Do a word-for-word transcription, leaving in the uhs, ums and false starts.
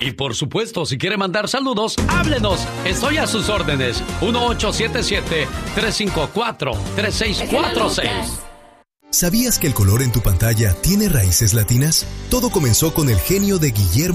Y por supuesto, si quiere mandar saludos, háblenos. Estoy a sus órdenes. uno ocho siete siete, tres cinco cuatro, tres seis cuatro seis. ¿Sabías que el color en tu pantalla tiene raíces latinas? Todo comenzó con el genio de Guillermo